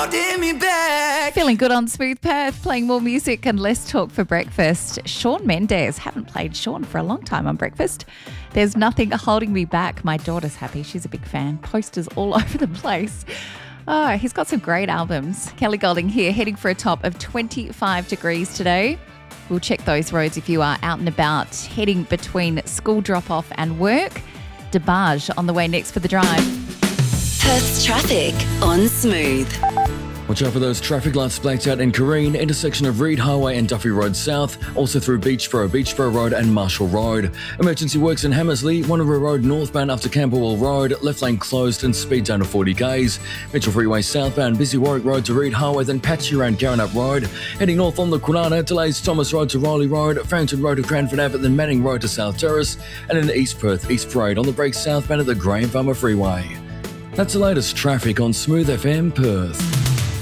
holding me back. Feeling good on Smooth Perth, playing more music and less talk for breakfast. Shawn Mendes. Haven't played Shawn for a long time on breakfast. There's nothing holding me back. My daughter's happy. She's a big fan. Posters all over the place. Oh, he's got some great albums. Kelly Golding here, heading for a top of 25 degrees today. We'll check those roads if you are out and about, heading between school drop-off and work. DeBarge on the way next for the drive. Perth's traffic on Smooth. Watch out for those traffic lights blacked out in Careen, intersection of Reed Highway and Duffy Road South, also through Beachborough Road and Marshall Road. Emergency works in Hammersley, Wanneroo Road northbound after Camberwell Road, left lane closed and speed down to 40 k's. Mitchell Freeway southbound, busy Warwick Road to Reed Highway, then patchy around Garranup Road. Heading north on the Kwinana, delays Thomas Road to Rowley Road, Farrington Road to Cranford Abbott, then Manning Road to South Terrace, and in East Perth, East Parade on the break southbound at the Graham Farmer Freeway. That's the latest traffic on Smooth FM Perth.